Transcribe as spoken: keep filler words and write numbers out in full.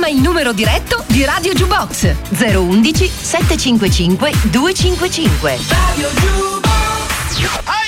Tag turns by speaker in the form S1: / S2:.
S1: Chiama il numero diretto di Radio Jukebox zero uno uno sette cinque cinque due cinque cinque.
S2: Radio Jukebox.